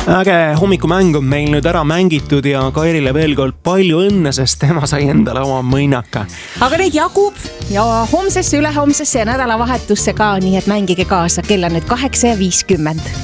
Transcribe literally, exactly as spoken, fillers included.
Äge hommikumäng on meil nüüd ära mängitud ja Kairile veel kord palju õnne, sest tema sai endale oma mõinaka. Aga neid jagub ja homsesse, ülehomsesse ja nädalavahetusse ka, nii et mängige kaasa. Kell on nüüd kaheksa ja viiskümmend.